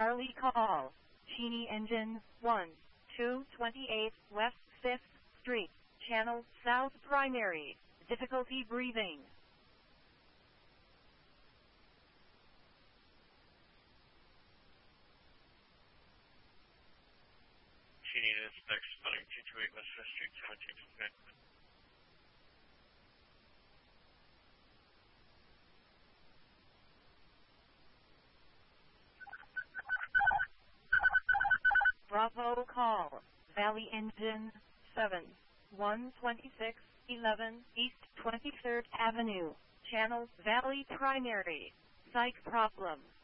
Charlie call. Cheney Engine 1, 228 West 5th Street, Channel South Primary. Difficulty breathing. Cheney to inspect spotting 228 West 5th Street, 17th. Bravo call. Valley Engine 7, 126 11 East 23rd Avenue, Channel Valley Primary. Psych problem.